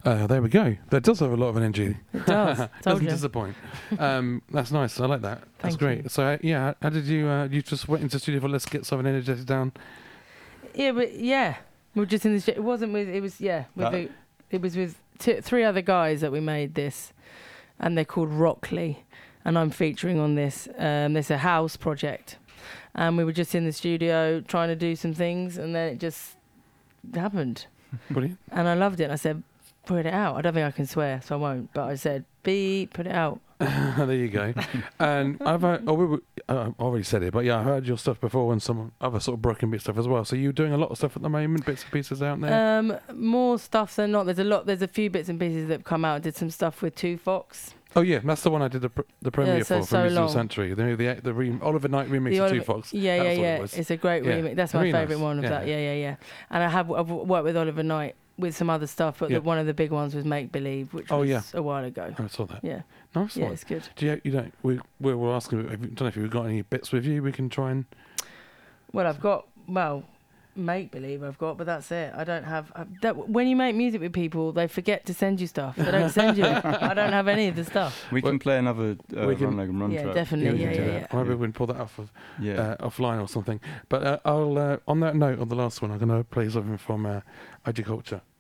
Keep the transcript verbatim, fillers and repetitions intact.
Uh, there we go. That does have a lot of energy. It does. Told Doesn't you. disappoint. Um, that's nice. I like that. That's Thank great. you. So uh, yeah, how, how did you? Uh, you just went into the studio for let's get something energetic down. Yeah, but yeah, we were just in the. Sh- it wasn't with. It was yeah. With That- the, it was with t- three other guys that we made this, and they're called Rockley, and I'm featuring on this. Um, it's a house project, and we were just in the studio trying to do some things, and then it just happened, Brilliant. and I loved it. And I said, "Put it out." I don't think I can swear, so I won't. But I said, "Beat, put it out." There you go. And I've heard, oh, we were, uh, I already said it, but yeah, I heard your stuff before and some other sort of broken bit stuff as well. So you're doing a lot of stuff at the moment, bits and pieces out there. Um, more stuff than not. There's a lot. There's a few bits and pieces that have come out. I did some stuff with Two Fox. Oh yeah, that's the one I did the pr- the premiere Yeah, so- for so from Musical long. Sanctuary. The the, the re- Oliver Knight remix The of Two Oliver- Fox. Yeah, That's yeah, what yeah. it was. It's a great Yeah. remix. That's my Very nice. favourite one of Yeah. that. Yeah, yeah, yeah. And I have I've worked with Oliver Knight with some other stuff, but Yeah. the, one of the big ones was Make Believe, which Oh, was yeah. a while ago. I saw that. Yeah, Nice yeah, one. it's good. Do you, you don't, we, we were asking, I don't know if you've got any bits with you we can try and... Well, I've got well, Make Believe I've got, but that's it. I don't have I, that. When you make music with people, they forget to send you stuff. They don't send you. I don't have any of the stuff. We Well, can play another uh, we can- Run Logan Run Yeah, track. definitely. we Yeah, can do yeah, that. yeah. Maybe we can pull that off of, Yeah. uh, offline or something. But uh, I'll uh, on that note, on the last one, I'm going to play something from uh, Agriculture.